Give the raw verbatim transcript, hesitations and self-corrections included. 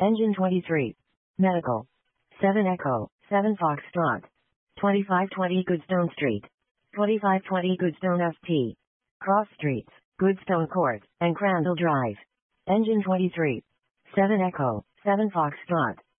Engine twenty-three. Medical. seven Echo, seven Foxtrot. twenty-five twenty Goodstone Street. twenty-five twenty Goodstone S T. Cross Streets, Goodstone Court, and Crandall Drive. Engine twenty-three. seven Echo, seven Foxtrot.